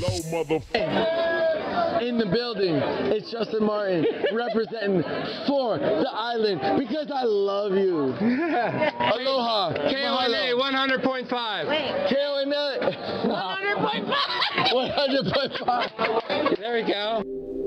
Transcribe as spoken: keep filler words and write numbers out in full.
In the building, it's Justin Martin representing for the island because I love you. Aloha. K O N A one hundred point five. K O N A one hundred point five. one hundred point five. There we go.